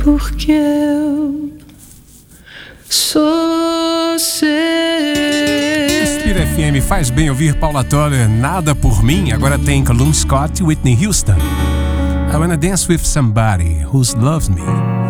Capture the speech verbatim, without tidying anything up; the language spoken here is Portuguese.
porque eu sou seu. Inspira F M, faz bem ouvir Paula Toller, Nada Por Mim. Agora tem Callum Scott e Whitney Houston. I Wanna Dance With Somebody Who Loves Me.